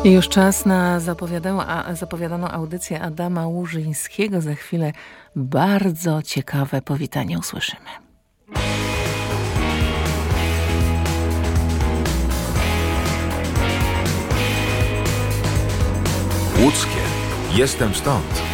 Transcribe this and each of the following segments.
I już czas na zapowiadaną audycję Adama Łużyńskiego. Za chwilę bardzo ciekawe powitanie usłyszymy. Łódzkie. Jestem stąd.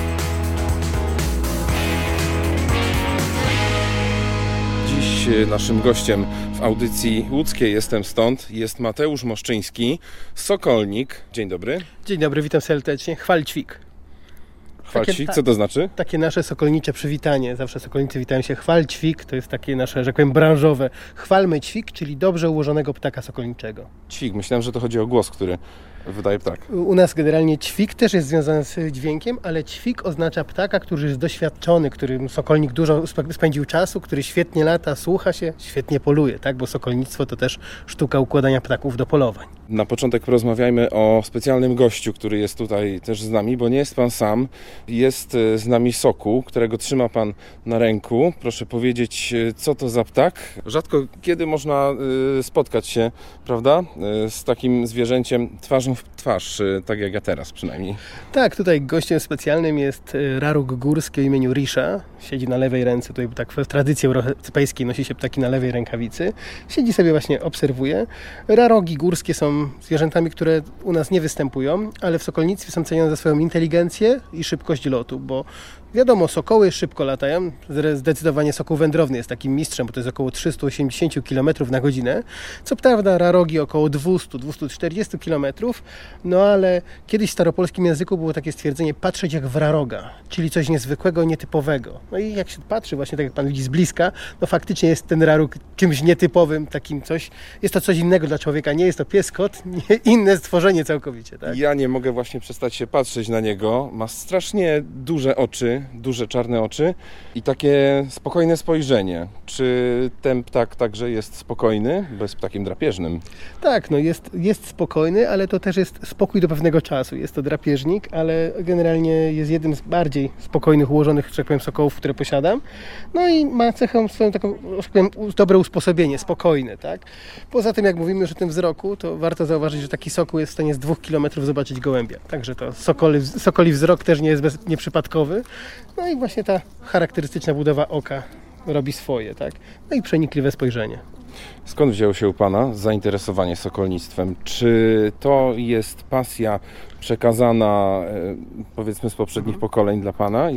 Dziś naszym gościem w audycji Łódzkie Jestem stąd jest Mateusz Moszczyński, sokolnik. Dzień dobry. Dzień dobry, witam serdecznie. Chwal-ćwik. Chwal-ćwik, co to znaczy? Takie nasze sokolnicze przywitanie. Zawsze sokolnicy witają się chwal-ćwik, to jest takie nasze, że tak powiem, branżowe. Chwalmy ćwik, czyli dobrze ułożonego ptaka sokolniczego. Ćwik, myślałem, że to chodzi o głos, który wydaje ptak. U nas generalnie ćwik też jest związany z dźwiękiem, ale ćwik oznacza ptaka, który jest doświadczony, którym sokolnik dużo spędził czasu, który świetnie lata, słucha się, świetnie poluje, tak? Bo sokolnictwo to też sztuka układania ptaków do polowań. Na początek porozmawiajmy o specjalnym gościu, który jest tutaj też z nami, bo nie jest pan sam. Jest z nami sokół, którego trzyma pan na ręku. Proszę powiedzieć, co to za ptak? Rzadko kiedy można spotkać się, prawda, z takim zwierzęciem twarzą w twarz, tak jak ja teraz przynajmniej. Tak, tutaj gościem specjalnym jest raróg górski o imieniu Risha. Siedzi na lewej ręce, tutaj tak w tradycji europejskiej nosi się ptaki na lewej rękawicy. Siedzi sobie właśnie, obserwuje. Rarogi górskie są zwierzętami, które u nas nie występują, ale w sokolnictwie są cenione za swoją inteligencję i szybkość lotu, bo wiadomo, sokoły szybko latają, zdecydowanie sokół wędrowny jest takim mistrzem, bo to jest około 380 km na godzinę. Co prawda rarogi około 200-240 km, no ale kiedyś w staropolskim języku było takie stwierdzenie patrzeć jak w raroga, czyli coś niezwykłego, nietypowego. No i jak się patrzy właśnie tak jak pan widzi z bliska, no faktycznie jest ten raróg czymś nietypowym, takim coś, jest to coś innego dla człowieka, nie jest to pies, kot, nie, inne stworzenie całkowicie. Tak? Ja nie mogę właśnie przestać się patrzeć na niego, ma strasznie duże oczy, duże czarne oczy i takie spokojne spojrzenie. Czy ten ptak także jest spokojny, bo jest ptakiem drapieżnym? Tak, no jest spokojny, ale to też jest spokój do pewnego czasu. Jest to drapieżnik, ale generalnie jest jednym z bardziej spokojnych, ułożonych, że tak powiem, sokołów, które posiadam. No i ma cechę swoją taką, że tak powiem, dobre usposobienie, spokojne, tak? Poza tym, jak mówimy już o tym wzroku, to warto zauważyć, że taki sokół jest w stanie z 2 km zobaczyć gołębia. Także to sokoli wzrok też nie jest nieprzypadkowy. No i właśnie ta charakterystyczna budowa oka robi swoje, tak? No i przenikliwe spojrzenie. Skąd wzięło się u pana zainteresowanie sokolnictwem? Czy to jest pasja przekazana, powiedzmy, z poprzednich pokoleń dla pana?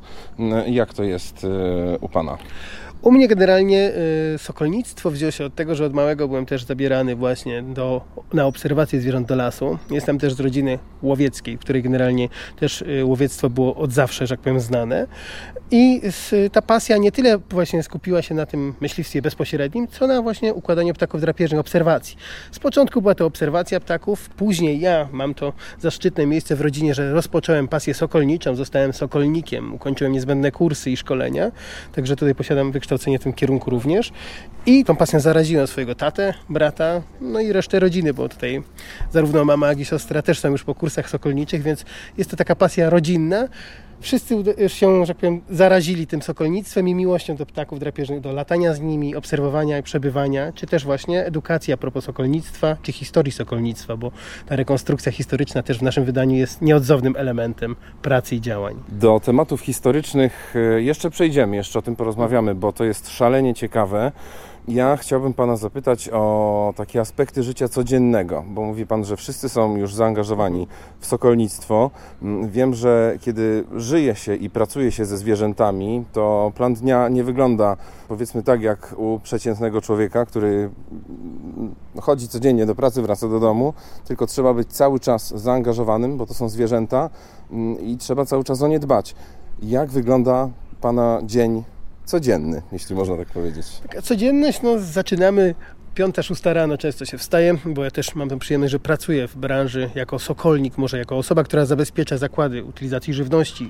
Jak to jest u pana? U mnie generalnie sokolnictwo wzięło się od tego, że od małego byłem też zabierany właśnie na obserwację zwierząt do lasu. Jestem też z rodziny łowieckiej, w której generalnie też łowiectwo było od zawsze, że tak powiem, znane. I ta pasja nie tyle właśnie skupiła się na tym myśliwstwie bezpośrednim, co na właśnie układaniu ptaków drapieżnych, obserwacji. Z początku była to obserwacja ptaków, później ja mam to zaszczytne miejsce w rodzinie, że rozpocząłem pasję sokolniczą, zostałem sokolnikiem, ukończyłem niezbędne kursy i szkolenia, także tutaj posiadam wykształcenie w tym kierunku również. I tą pasją zaraziłem swojego tatę, brata, no i resztę rodziny, bo tutaj zarówno mama, jak i siostra też są już po kursach sokolniczych, więc jest to taka pasja rodzinna. Wszyscy się, że tak powiem, zarazili tym sokolnictwem i miłością do ptaków drapieżnych, do latania z nimi, obserwowania i przebywania, czy też właśnie edukacja a propos sokolnictwa, czy historii sokolnictwa, bo ta rekonstrukcja historyczna też w naszym wydaniu jest nieodzownym elementem pracy i działań. Do tematów historycznych jeszcze przejdziemy, jeszcze o tym porozmawiamy, bo to jest szalenie ciekawe. Ja chciałbym pana zapytać o takie aspekty życia codziennego, bo mówi pan, że wszyscy są już zaangażowani w sokolnictwo. Wiem, że kiedy żyje się i pracuje się ze zwierzętami, to plan dnia nie wygląda, powiedzmy, tak jak u przeciętnego człowieka, który chodzi codziennie do pracy, wraca do domu, tylko trzeba być cały czas zaangażowanym, bo to są zwierzęta i trzeba cały czas o nie dbać. Jak wygląda pana dzień codzienny, jeśli można tak powiedzieć? Taka codzienność, no zaczynamy 5-6 rano często się wstaje, bo ja też mam tę przyjemność, że pracuję w branży jako sokolnik, może jako osoba, która zabezpiecza zakłady utylizacji żywności